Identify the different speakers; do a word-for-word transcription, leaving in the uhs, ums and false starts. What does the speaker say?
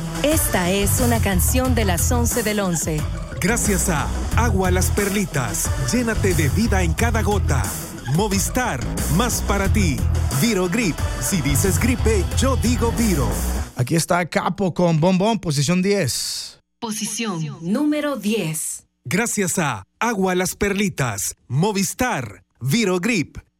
Speaker 1: Esta es una canción de las once del once.
Speaker 2: Gracias a Agua Las Perlitas, llénate de vida en cada gota. Movistar, más para ti. Virogrip, si dices gripe, yo digo Viro.
Speaker 3: Aquí está Capo con Bombón, posición diez.
Speaker 1: Posición número diez.
Speaker 2: Gracias a Agua Las Perlitas, Movistar, Virogrip,